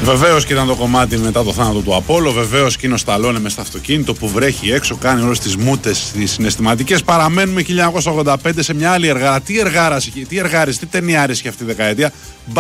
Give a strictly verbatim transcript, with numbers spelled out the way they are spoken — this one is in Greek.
Βεβαίως και ήταν το κομμάτι μετά το θάνατο του Απόλλω. Βεβαίως και είναι ο Σταλόνε μες στο αυτοκίνητο που βρέχει έξω, κάνει όλες τις μούτες, τις συναισθηματικές. Παραμένουμε χίλια εννιακόσια ογδόντα πέντε σε μια άλλη εργάρα. Τι εργάρας, τι εργάρες, τι ταινιάρες και αυτή η δεκαετία.